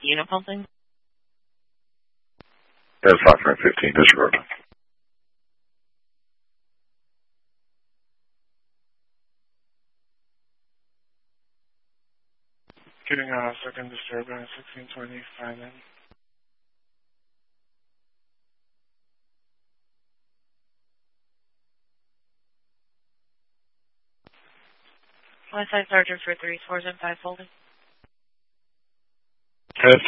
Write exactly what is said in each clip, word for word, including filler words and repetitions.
unit something? That's five hundred fifteen, disregard. Getting a second disturbance, sixteen twenty, five in. West Side Sergeant for three fours and five folding. Yes.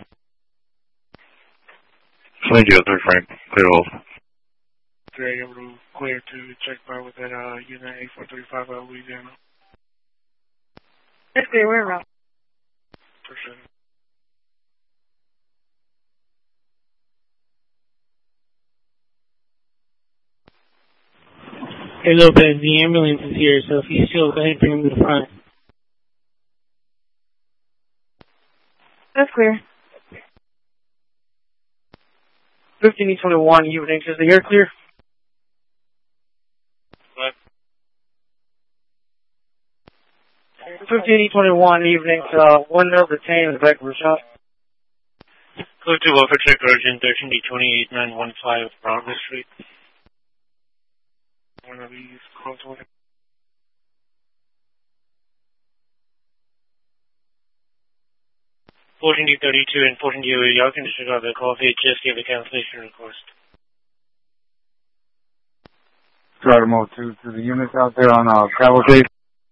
Thank you, three frame. Clear hold. three able to clear to check by with that uh, unit eight four three five out of Louisiana. Yes, clear, we're around. Appreciate it. Hey Lopez, the ambulance is here, so if you still go ahead and bring him to the front. That's clear. fifteen twenty-one, evening, is the air clear? What? fifteen twenty-one, evening, uh, window detained in the back of the shop. Go to welfare check urgent, thirteen D twenty-eight nine one five Broadway Street. One of these calls with it. fourteen D thirty-two and fourteen D y'all can disregard the call. They just gave a cancellation request. Try to move to, to the units out there on uh, travel gate.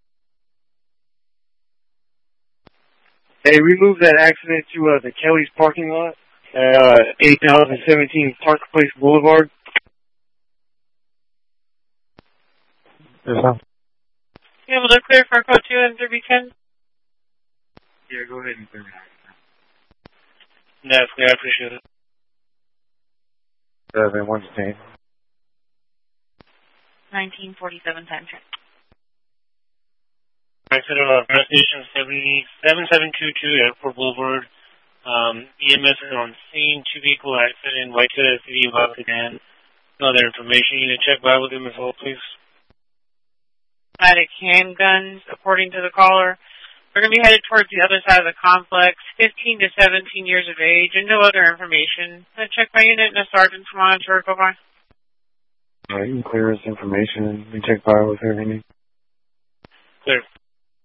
Hey, we moved that accident to uh, the Kelly's parking lot at uh, eight thousand seventeen Park Place Boulevard. Yes, sir. You able to clear for code two and three ten? Yeah, go ahead and clear me. That's clear, I appreciate it. Seven, one detained. nineteen forty-seven time check. Accident on Gas Station seven seven two two Airport Boulevard. Um, E M S is on scene. Two vehicle accident. Whitehead S U V about sedan. No other information. You need to check by with him as well, please. Automatic handguns, according to the caller. We're going to be headed towards the other side of the complex, fifteen to seventeen years of age, and no other information. A check by unit and a sergeant's monitor. Go by. Uh, you can clear us information and check by with everything. Clear.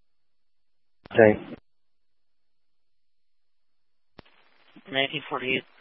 Okay. nineteen forty-eight.